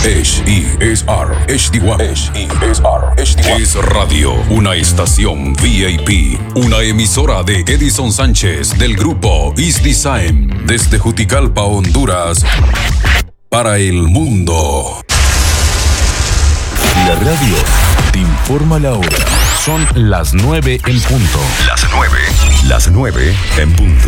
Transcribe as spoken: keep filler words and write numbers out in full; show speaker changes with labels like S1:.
S1: H E S R H D one. H E S R H D one. Es Radio, una estación V I P, una emisora de Edison Sánchez del grupo East Design, desde Juticalpa, Honduras, para el mundo.
S2: La radio te informa la hora. Son las nueve en punto.
S1: Las nueve. Las nueve en punto.